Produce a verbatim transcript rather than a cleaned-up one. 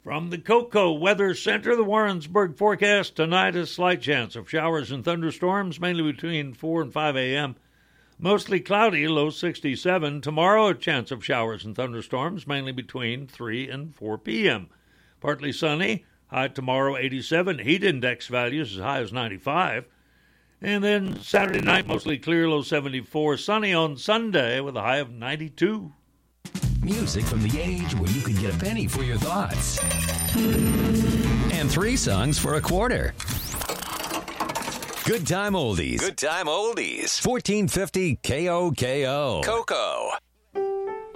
From the Cocoa Weather Center, the Warrensburg forecast tonight, a slight chance of showers and thunderstorms, mainly between four and five a.m. Mostly cloudy, low sixty-seven. Tomorrow, a chance of showers and thunderstorms, mainly between three and four p.m. Partly sunny, high tomorrow eighty-seven. Heat index values as high as ninety-five. And then Saturday night, mostly clear, low seventy-four. Sunny on Sunday with a high of ninety-two. Music from the age where you could get a penny for your thoughts. And three songs for a quarter. Good time oldies. Good time oldies. fourteen fifty K O K O. Coco.